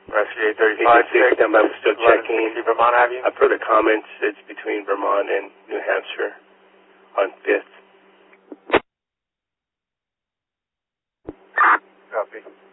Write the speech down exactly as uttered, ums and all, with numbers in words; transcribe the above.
Rescue eight thirty-five, six, stand by, we're still checking. Vermont Avenue. Uh, per the comments, it's between Vermont and New Hampshire on fifth. Copy.